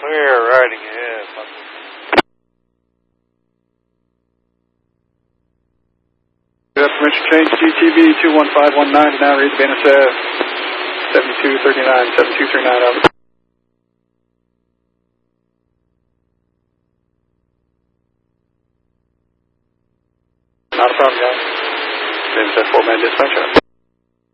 Clear, riding ahead. Good permission change GTV 21519 now read Venus Ave 7239, 7239 over. Not a problem, guys. Venus Ave 4-man dispatch out.